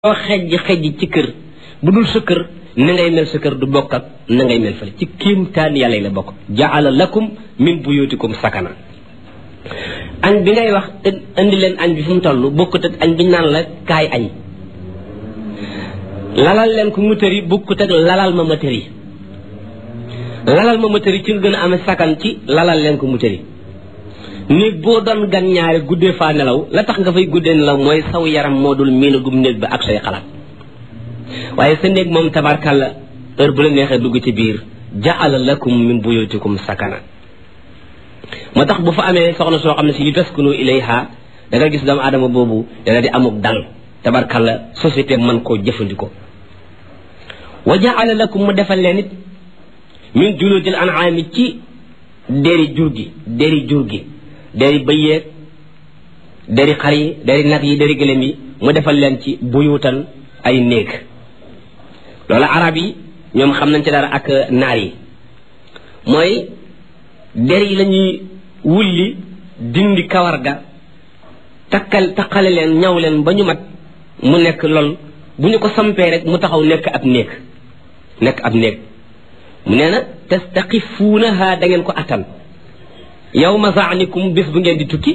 xejj ci kër bu dul sa kër na ngay mel sa kër du bokk ak na ngay mel fële ci kéemtaan yàlla yi la bokk jaala lakum min buyutikum sakana añ bi ngay wax indi leen añ bi fu mu toll bokkut ak añ bi naan la kaay añ lalal leen ko mu tëri bokkut ak lalal ma tëri lalal ma tëri ci nga gën a amee sakan ci lalal leen ko mu tëri néeg boo doon gan ñaari guddee faa nelaw la tax nga fay guddee nelaw mooy saw yaram moo dul miinagum néeg ba ak say xalaat waaye sa néeg moom tabarkàlla heure bu la neexee dugg ci biir jaala lakum min buyutikum sakana moo tax bu fa amee soxna soo xam ne si li taskunu ilayha da nga gis doomu aadama boobu dana di amuk dal tabarkàlla société mën koo jëfandikoo wa jaala lakum mu defal leen it min juludil an'ami ci deri jur gi deri bëy yeeg deri xar yi deri nag yi deri gëlëm yi mu defal leen ci buyutan ay néeg loolu arab yi ñoom xam nañ ci dara ak naar yi mooy der yi lañuy wulli dindi kawar ga takkale leen ñaw leen ba ñu mat mu nekk lool bu ñu ko sampee rek mu taxaw nekk ab néeg mu nee na tastaqifuunaha da ngeen ko attan yawma zaanikum bis bu ngeen di tukki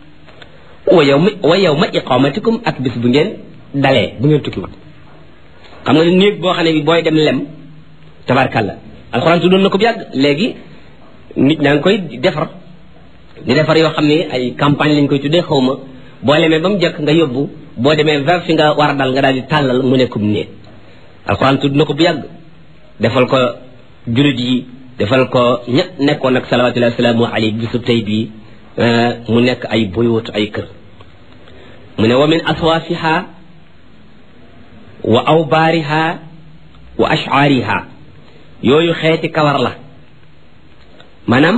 wa yawma iqamatikum ak bis bu ngeen dalee bu ngeen tukki wut xam nga ne néeg boo xam ne bi booy dem lem tabarkàlla alxuraan tuddoon na ko bu yàgg léegi nit ñaa ngi koy defar yoo xam ne ay campagne lañ koy tuddee xaw ma boo lemee ba mu jëkk nga yóbbu boo demee vers fi nga war a dal nga daal di tàllal mu nekkum néeg alxuraan tudd na ko bu yàgg defal ko jullit yi defal ko ña nekkoon nag salawatullahi wasalaamu alayhi bisub tey bii mu nekk ay buyut ay kër mu ne wa min aswaafiha wa awbaariha wa ash'aariha yooyu xeeti kawar la maanaam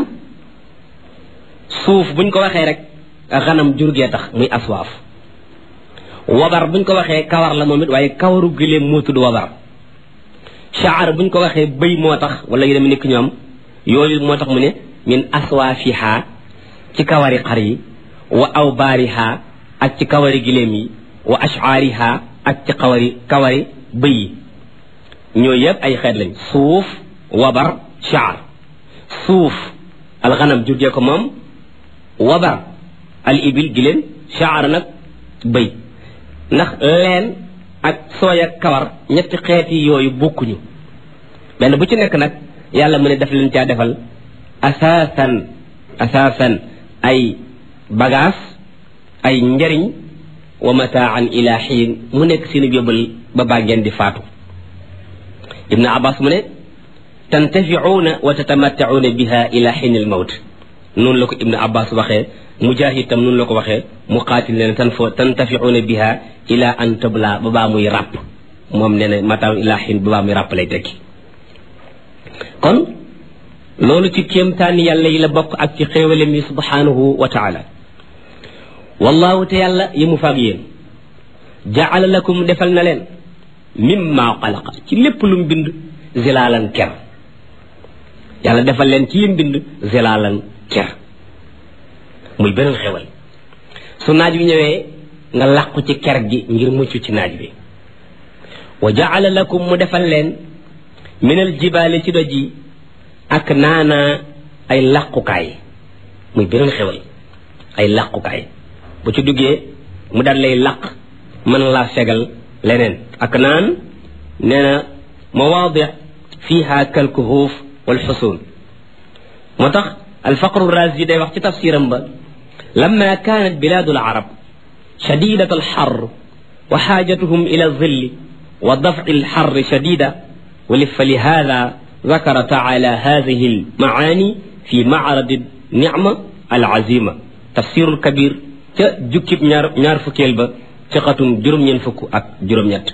suuf buñ ko waxee rek xanam jurgee tax muy aswaaf wabar buñ ko waxee kawar la moom it waaye kawaru giléem moo tudd wabar shaar buñ ko waxee bëy moo tax wala yu dem nekk ñoom yooyu moo tax mu ne min aswaafiha ci kawari xar yi wa awbaariha ak ci kawari giléem yi wa ash'aariha ak ci kawari bëy yi ñooyu yëpp ay xeet lañ suuf wabar shaar suuf alxanam jurgee ko moom wabar al ibil giléem shaar nag bëy ndax leen ak sooy ak kawar ñetti xeeti yooyu bokkuñu benn bu ci nekk nag yàlla mu ne def leen caa defal asaasan ay bagage ay njariñ wa mataan ila xiin mu nekk seeni yóbbal ba baa ngeen di faatu ibnu abbas mu ne tantafiuuna wa tatamattacuuna biha ila xiin al mawt noonu la ko ibnu abbas waxee mujahid tam noonu la ko waxee muqaatil ne tantafiuuna biha ila an tabla ba baa muy ràpp moom nee na mataan ila xiin ba baa muy ràpp lay tekki kon loolu ci kéemtaani yàlla yi la bokk ak ci xéewalem yi subhanahu wa taala wallahu te yàlla yi mu faag yéen jaala lakum defal na leen mimma xalaqa ci lépp lu mu bind zilaalan ker yàlla defal leen ci lim bind zilaalan ker muy beneen xéwal su naaj bi ñëwee nga làqu ci ker gi ngir mucc ci naaj bi wa jaala lakum mu defal leen minal jibaali ci doj yi ak naana ay làqukaay muy beneen xewal ay làqukaay bu ci duggee mu daal lay làq mën laa fegal leneen ak naan nee na mawaadi fiha kalkuhuuf wal xusuun moo tax alfaqru razi day wax ci tafsiram ba lamma kaanat bilaadu al arab shadidat al xar wa xaajatuhum ila zilli wa dafci al xar shadida فلهذا ذكر تعالى هذه المعاني في معرض النعمة العزيمة تفسير الكبير جكب ñaar fukkeel ba ci xatum juróom-ñeent fukk ak juróom-ñett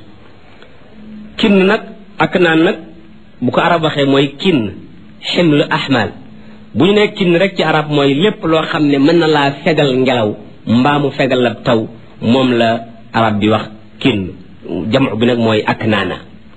kin nag ak naan nag bu ko arab waxee mooy kin ximlu ahmal bu ñu nee kin rek ci arab mooy lépp loo xam ne mën na laa fegal ngelaw mbaa mu fegal la taw moom la arab bi wax kin jamu bi nag mooy ak naana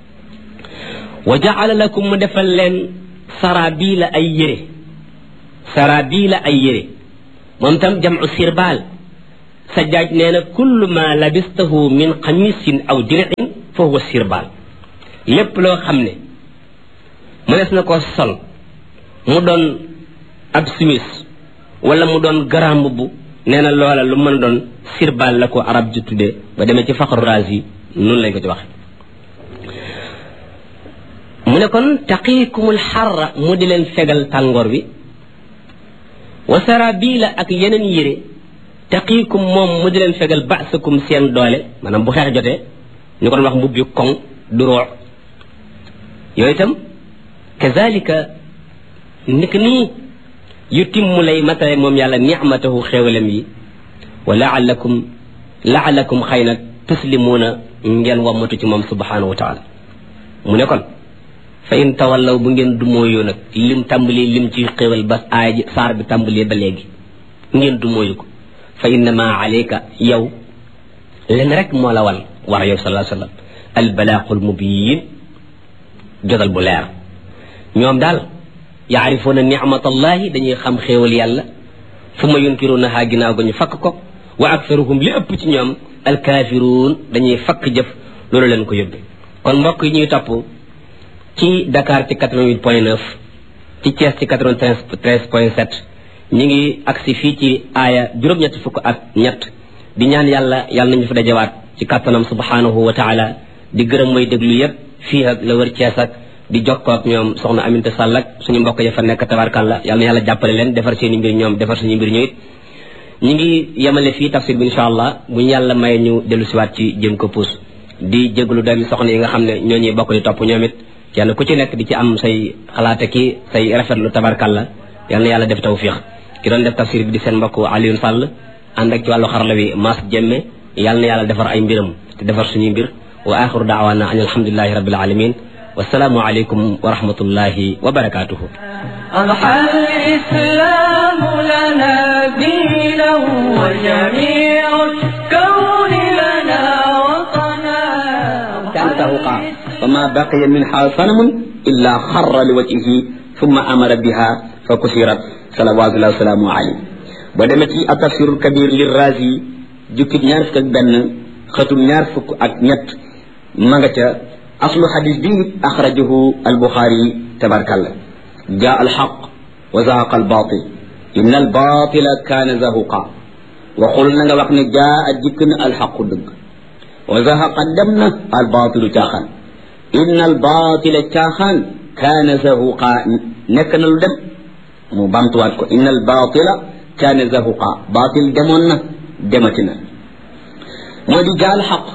wa jaala lakum mu defal leen sarabila ay yére moom tam jamu sirbaal sajjaaj nee na kullu ma labistahu min qamisin aw dir'in fa huwa sirbal lépp loo xam ne mënees na ko sol mu doon ab simis wala mu doon garam bu nee na loola lu mën a doon sirbal la ko arab ji tuddee ba demee ci Faxru Raazi noonu lañ ko ci waxe mu ne kon taqiikumul xarra mu di leen fegal tàngoor wi wa sarabila ak yeneen yére taqiikum moom mu di leen fegal ba'sakum seen doole maanaam bu xeex jotee ñu ko doon wax mbubbi koŋ du roox yooyu itam kazalika nik nii yutimmu lay matale moom yàlla nicmatahu xéewalam yi wa laalakum xëy na tuslimuuna ngeen wammatu ci moom subhanahu wa taala mu ne kon fa in tawallaw bu ngeen dumóoyoo nag lim tàmbali lim ci xéewal ba aaya ji saar bi tàmbali ba léegi ngeen dumóoyu ko fa innama alayka yow len rek moo la war yow sallallahu alayhi wa sallam albalaaqul mubiin jotal bu leer ñoom daal yaarifuuna nicmatallahi dañuy xam xéewal yàlla fu ma yunkiruunahaa ginnaaw ga ñu fakk ko wa aktaruhum li ëpp ci ñoom alkaafiruun dañuy fakk jëf loolu leen ko yóbbe kon mbokk yi ñuy topp ci Dakar ci 88.9 ci Thiès ci 93.7 ñu ngi agsi fii ci aaya juróom-ñetti fukk ak ñett di ñaan yàlla nañu fa dajawaat ci kàttanam subhanahu wa taala di gërëm mooy déglu yépp fii ak la wër Thiès ak di jokkoo ak ñoom soxna Aminta Sall ak suñu mbokk ya fa nekk tabarkàlla yàlla na yàlla jàppale leen defar seeni mbir ñoom defar suñu mbir ñu it ñi ngi yemale fii tafsir bi insha allah bu ñu yàlla maye ñu dellu siwaat ci jëm ko puus di jéglu doomi soxna yi nga xam ne ñoo ñuy bokk di topp ñoom it kenn ku ci nekk di ci am say xalaate ki say rafetlu tabarkàlla yàlla na yàlla def tawfiq ki doon def tafsir bi di seen mbokk Alioune Sall ànd ak ci wàllu xarala wi Mass Jemme yàlla na yàlla defar ay mbiram te defar suñuy mbir wa axiru daawaana an alhamdulilahi rabbil alamin والسلام عليكم ورحمة الله وبركاته أضحى الإسلام لنا دينا وجميع الكون لنا وطنا تهقى وما بقي منها صنم إلا خر لوجهه ثم أمر بها فكسرت صلوات الله وسلامه عليه ودمتي التفسير الكبير للرازي جكت نعرف بن ختم نعرف أكنت مغتا أصل حديث دي أخرجه البخاري تبارك الله جاء الحق وزهق الباطل إن الباطل كان زهوقا وقلنا وقنا جاء جكنا الحق دق وزهق الدمنا الباطل تاخن إن الباطل تاخن كان زهوقا نكن الدم مبامتواتكو إن الباطل كان زهوقا باطل دمنا دمتنا مودي جاء الحق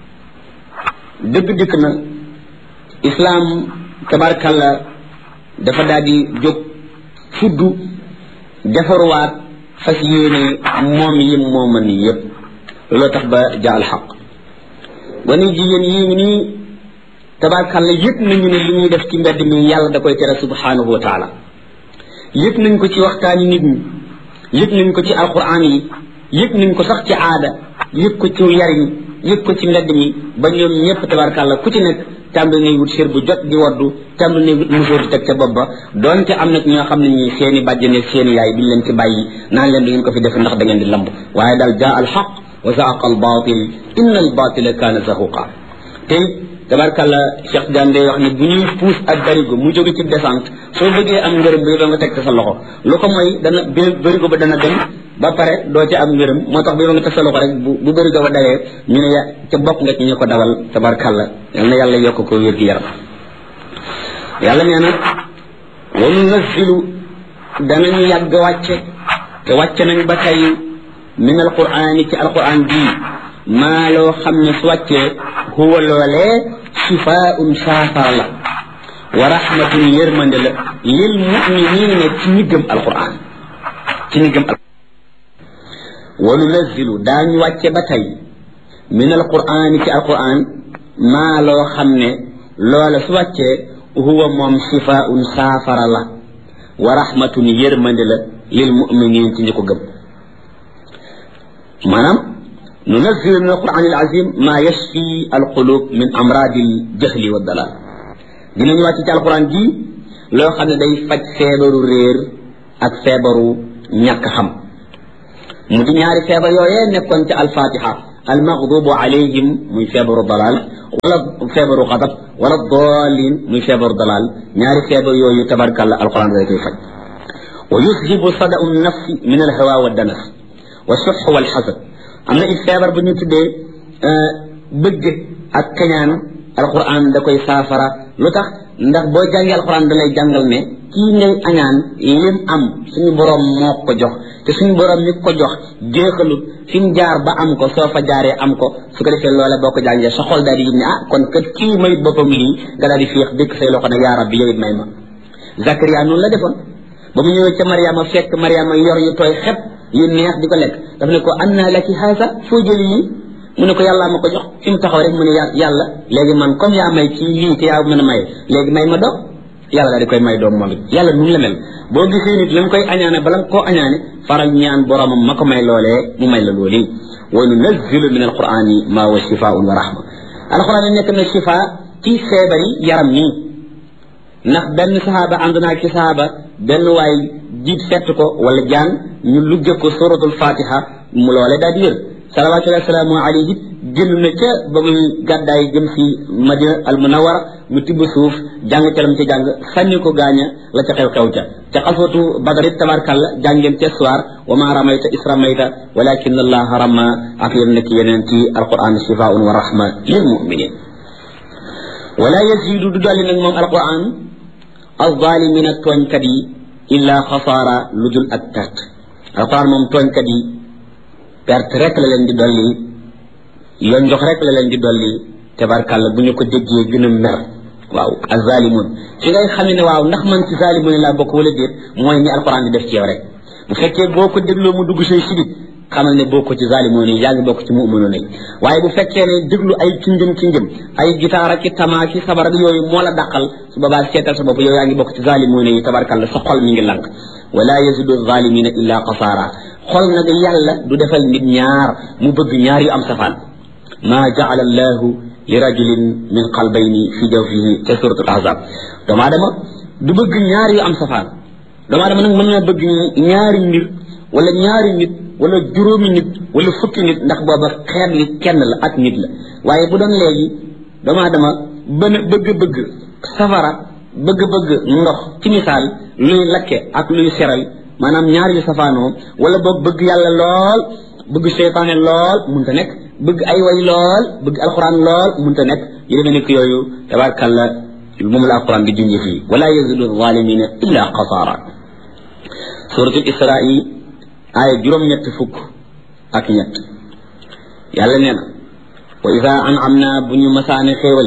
dëgg dikk na islam tabarkalla dafa daal di jóg fuddu defarwaat fas yéene moom yim mooman yi yépp looloo tax ba jaal xaq wani jigéen yi ngi nii tabarkalla yëg nañu ne li ñuy def ci mbedd mi yàlla da koy tere subhanahu wa taala yëg nañ ko ci waxtaani nit ñi yëg nañ ko ci alquran yi yëg nañ ko sax ci aada yëg ko ci yariñ yëg ko ci mbedd mi ba ñoom ñëpp tabarkàlla ku ci nekk tàmbali nay wut sér bu jot di waddu tàmbali nay wut musóor di teg ca bopp ba donte am na ñoo xam ne ñi seeni bàjjane seeni yaay duñ leen ci bàyyi naan leen du ngeen ko fi def ndax da ngeen di lamb waaye daal jaa al xaq wa zaaqa al batil inna al batila kaana zahuqa tey tabarkàlla Cheikh Diane day wax ne bu ñuy puus ak barigo mu jóge ci descente soo bëggee am ngërëm bi doo nga teg sa loxo lu ko mooy dana barigo ba dana dem ba pare doo ci am ngërëm moo tax bi nga teg sa loxo rek bu barigo ba dawee ñu ne ca bokk nga ci ñu ko dawal tabarkàlla yal na yàlla yokk ko wér gi yaram yàlla nee na wa nunazzilu danañu yàgg wàcce te wàcce nañ ba tey min alqur'ani ci alqur'an bii maa loo xam ne su wàccee huwa loolee shifaa'un saafara la wa rahmatun yërmande la lil mu'minina ci ñi gëm alqur'an ci ñi gëm wa nunazzilu daañu wàcce ba tey min alqur'ani ci alqur'an maa loo xam ne loola su wàccee huwa moom shifaa'un saafara la wa rahmatun yërmande la lil mu'minin ci ñi ko gëm maanaam ننزل من القرآن العظيم ما يشفي القلوب من أمراض الجهل والضلال dinañ wàcc ci alquran ji loo xam ne day faj feebaru réer ak feebaru ñàkk xam mu di ñaari feebar yooyee nekkoon ci alfatiha almaghdubu alayhim muy feebaru dalal wala feebaru xadab wala dalin muy feebaru dalal ñaari feebar yooyu tabarkalla alquran day koy faj wa yuzhibu sada'u nafsi min alhawa wa danas wa suh wal hasad am na feebar bu ñu tuddee bëgg ak kañaan alquran da koy saafara lu tax ndax boo jàngee alquran da lay jàngal ne kii ngay añaan lim am suñu borom moo ko jox te suñu borom mi ko jox jeexalut fi mu jaar ba am ko soo fa jaaree am ko su ko defee loola boo ko jàngee sa xol daal di yëg ne kon kat kii may boppam lii nga daal di féex dëkk say loxo ne yaa rabbi yow it may ma Zakaria noonu la defoon ba mu ñëwee ca Mariama fekk Mariama yor yu tooy xep yu neex di ko lekk daf ne ko anna laki haasa foo jëli yi mu ne ko yàlla ma ko jox fi mu taxaw rek mu ne yàlla léegi man comme yaa may ci lii te yaa mën a may léegi may ma doom yàlla daal di koy may doom moom it yàlla nu mu la mel boo gisee nit la mu koy añaane bala nga koo añaane faral ñaan boromam ma ko may loolee mu may la loolu wa nunazzilu min alqurani ma huwa shifaun wa rahma alquran yi nekk na shifa ci feebari yaram nii ndax benn sahaaba ànd naa ci sahaaba benn waay jiit fett ko wala jaan ñu lugge ko suratul fatiha mu loole daal di wér salawatullahi wasalaamu alayhi génn na ca ba muy gàddaay jëm si madina al munawara mu tibb suuf jàng ca lam ca jàng sànni ko gaaña la ca xew-xew ca xaswatu badarit tabarkalla jàngeen ca soir wa ma ramayta is ramayta walakin allaha rama ak yéen nekk yeneen ci alquran shifaun wa rahma lil muminin wala yazidu du dolli nag moom alquran alzalimina tooñkat yi illa xasaara lu dul ak perte alquran moom tooñkat yi perte rek la leen di dolli yoon jox rek la leen di dolli tabarkàlla bu ñu ko déggee gën a mer waaw azalimun ci ngay xamee ne waaw ndax man ci zalimun laa bokk wala déet mooy ni alquran di def ci yow rek bu fekkee boo ko dégloo mu dugg say sidit xamal ne bokk ci zalimun yi yaa ngi bokk ci mu'minun yi waaye bu fekkee ne déglu ay cinjëm ay gitaar ak tamaa ki sabar ak yooyu moo la dàqal su boobaa seetal sa bopp yow yaa ngi bokk ci zalimun yi tabarkàlla sa xol mi ngi lank wala yazidu zalimina illa xasaara xol nag yàlla du defal nit ñaar mu bëgg ñaar yu am safaan ma jaala allahu li rajulin min qalbayni fi jawfihi ca suratul ahzab doomu aadama du bëgg ñaar yu am safaan doomu aadama nag mën na bëgg ñaari mbir wala ñaari nit wala juróomi nit wala fukki nit ndax booba xeet wi kenn la ak nit la waaye bu doon léegi doomu aadama bëgg safara bëgg ndox ci misaal luy lakke ak luy seral maanaam ñaar yu safaanoo wala boog bëgg yàlla lool bëgg seytaane lool munta nekk bëgg ay way lool bëgg alquran lool munta nekk yu demee nekk yooyu tabarkalla moom la alquran di junj fii wala yazidu zalimina illa xasaara suratul israa aaya juróom-ñett fukk ak ñett yàlla nee na wa ida an'amna bu ñu masaane xéewal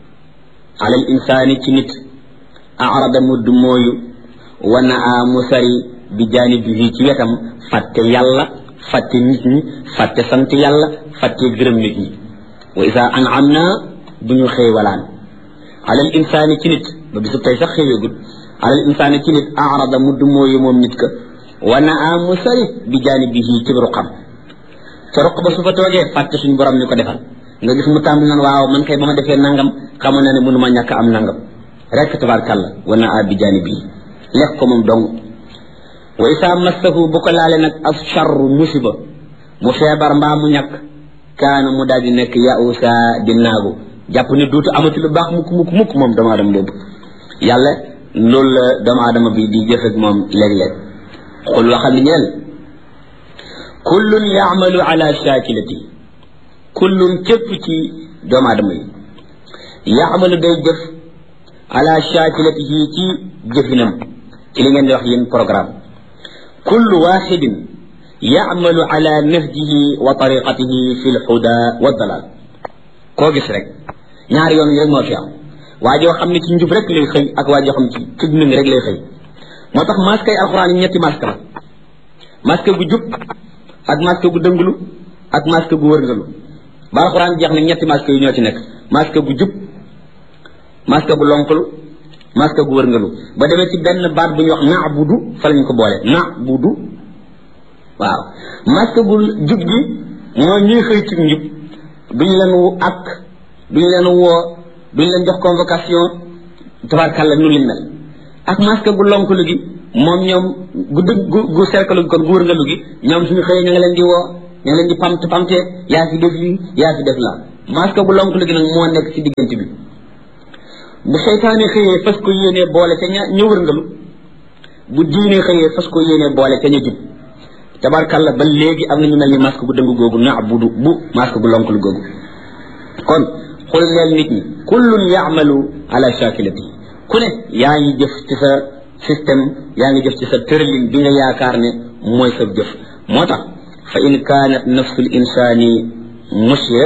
ala al insaani ci nit arada mudd mooyu wa naa mu sari bi jaanibihi ci wetam fàtte yàlla fàtte nit ñi fàtte sant yàlla fàtte gërëm nit ñi wa ida an'amna bu ñu xéewalaan ala al insaani ci nit ba bisu tey sax xéewegul ala al insaani ci nit arada mudd mooyu moom nit ka wa naa mu sari bi jaanibihi ci ruqam ca ruq ba su fa toogee fàtte suñu borom ni ko defal nga gis mu tàmbali naan waaw man kay ba ma defee nangam xamoon na ne mënuma ñàkk am nangam rek tabarkàlla wa naa bi jaanibihi lekk ko moom dong wa isaa massahu bu ko laale nag as charru musiba mu feebar mbaa mu ñàkk kaana mu daal di nekk yausa di naagu jàpp ne duutu amati lu baax mukk moom doomu aadama boobu yàlla loolu la doomu aadama bi di jëf ak moom léeg-léeg xul waxal ni ñeel kullun yaamalu ala shakilati kullun képp ci doomu aadama yi yaamalu day jëf ala shakilatihi ci jëfinam ci li ngeen di wax yéen programme kullu waxidin yaamalu ala nahjihi wa tariqatihi fi lhuda wa dalal koo gis rek ñaari yoon yi rek moo fi am waa joo xam ne ci njub rek lay xëy ak waa joo xam ne ci nëng rek lay xëy moo tax masque yi alxuraan yi ñetti masque la masque gu jub ak masque gu dënglu ak masque gu wërngalu ba alxuraan jeex na ñetti masque yu ñoo ci nekk masque gu jub masque gu lonkalu masque gu wërngalu ba demee ci benn baat bu ñuy wax na'budu fa lañ ko boole na'budu waaw masque gu jub gi moo ñuy xëy ci njub duñ leen duñ leen woo duñ leen jox convocation tabarkàlla nu liñ mel ak masque gu lonkalu gi moom ñoom gu cercle kon gu wërngalu gi ñoom suñu xëyee ñu nga leen di woo ñu nga leen di pamte yaa fi def lii yaa fi def laa masque bu lonk lu gi nag moo nekk ci diggante bi bu seytaane xëyee fas ko yéenee boole ca ña wërngalu bu diine xëyee fas ko yéenee boole ca ña jub tabarkalla ba léegi am na ñu mel ni masque bu dëng googu naabudu bu masque bu lonk lu googu kon xul leen nit ñi kullun yaamalu ala shakilati ku ne yaa ngi jëf ci sa système yaa ngi jëf ci sa tërlin bi nga yaakaar ne mooy sa jëf moo tax fa in kaanat nafsul insani mushira